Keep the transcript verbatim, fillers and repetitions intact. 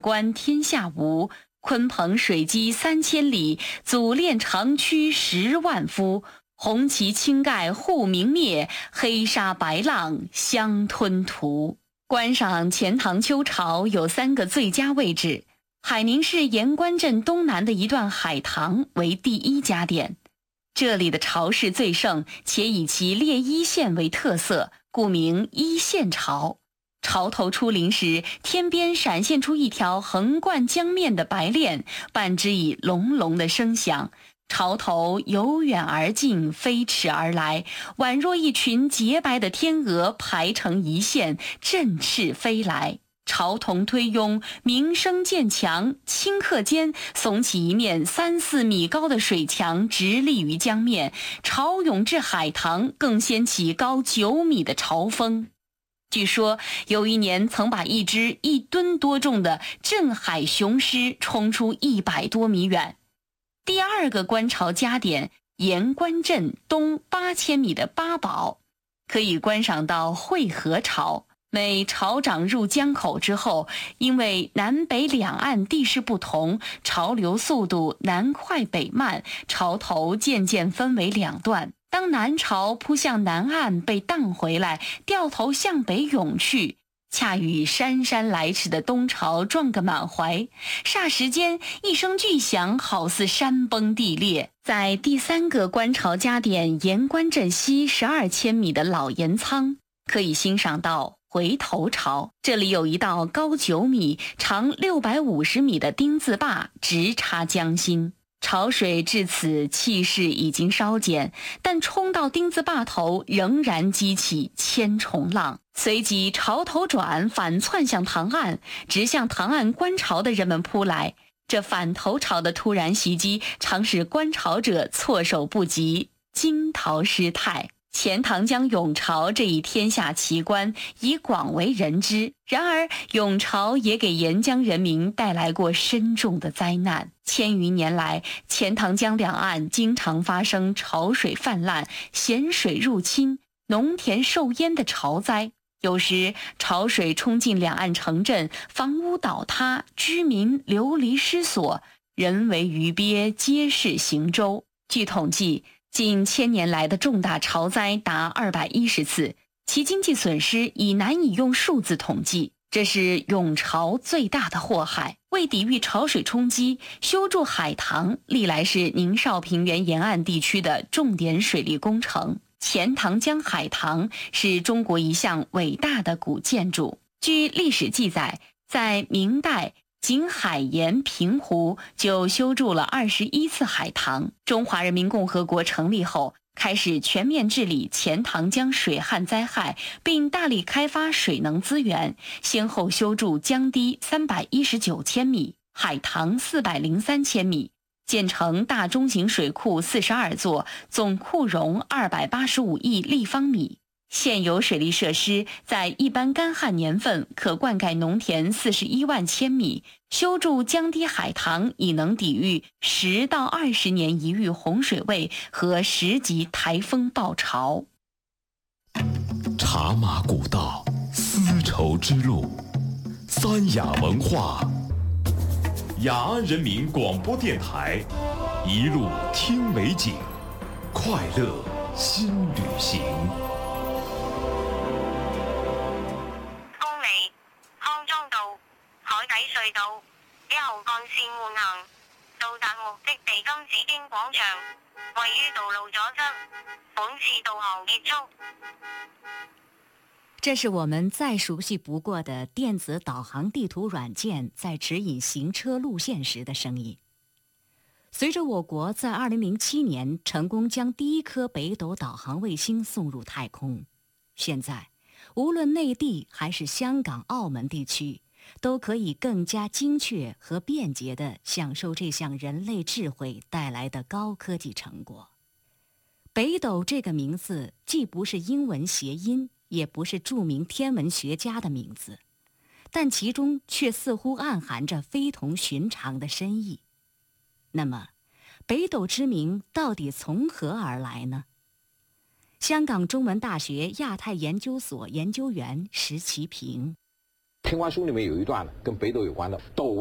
观天下无，鲲鹏水击三千里，祖练长驱十万夫。红旗青盖护明灭，黑沙白浪相吞吐。观赏钱塘秋潮有三个最佳位置，海宁市盐官镇东南的一段海塘为第一佳点。这里的潮势最盛，且以其列一线为特色，故名一线潮。潮头出临时，天边闪现出一条横贯江面的白练，伴之以隆隆的声响。潮头由远而近，飞驰而来，宛若一群洁白的天鹅排成一线，振翅飞来。潮同推拥，鸣声渐强，顷刻间耸起一面三四米高的水墙，直立于江面。潮涌至海塘，更掀起高九米的潮峰。据说有一年曾把一只一吨多重的镇海雄狮冲出一百多米远。第二个观潮佳点，盐官镇东八千米的八宝，可以观赏到汇河潮。每潮涨入江口之后，因为南北两岸地势不同，潮流速度南快北慢，潮头渐渐分为两段。当南潮扑向南岸被荡回来，掉头向北涌去，恰与姗姗来迟的东潮撞个满怀。霎时间一声巨响，好似山崩地裂。在第三个观潮佳点盐官镇西十二千米的老盐仓，可以欣赏到回头潮。这里有一道高九米、长六百五十米的丁字坝，直插江心。潮水至此气势已经稍减，但冲到丁字坝头仍然激起千重浪，随即潮头转，反窜向塘岸，直向塘岸观潮的人们扑来。这反头潮的突然袭击，常使观潮者措手不及，惊涛失态。钱塘江涌潮这一天下奇观已广为人知，然而涌潮也给沿江人民带来过深重的灾难。千余年来，钱塘江两岸经常发生潮水泛滥、咸水入侵、农田受淹的潮灾。有时潮水冲进两岸城镇，房屋倒塌，居民流离失所，人为鱼鳖皆是行舟。据统计，近千年来的重大潮灾达二百一十次，其经济损失已难以用数字统计。这是涌潮最大的祸害。为抵御潮水冲击，修筑海塘历来是宁绍平原沿岸地区的重点水利工程。钱塘江海塘是中国一项伟大的古建筑。据历史记载，在明代仅海盐平湖就修筑了二十一次海塘。中华人民共和国成立后，开始全面治理钱塘江水旱灾害，并大力开发水能资源，先后修筑江堤三百一十九千米、海塘四百零三千米，建成大中型水库四十二座，总库容二百八十五亿立方米。现有水利设施在一般干旱年份可灌溉农田四十一万千米，修筑江堤海塘已能抵御十到二十年一遇洪水位和十级台风暴潮。 茶马古道，丝绸之路，三雅文化，雅安人民广播电台，一路听美景，快乐新旅行。 隧道一號幹線換行，到達目的地金紫荊廣場，位於道路左側。本次導航結束。 这是我们再熟悉不过的电子导航地图软件在指引行车路线时的声音。随着我国在二零零七年成功将第一颗北斗导航卫星送入太空，现在无论内地还是香港、澳门地区，都可以更加精确和便捷地享受这项人类智慧带来的高科技成果。北斗这个名字既不是英文谐音，也不是著名天文学家的名字，但其中却似乎暗含着非同寻常的深意。那么，北斗之名到底从何而来呢？香港中文大学亚太研究所研究员石其平。 天官书里面有一段跟北斗有关的，斗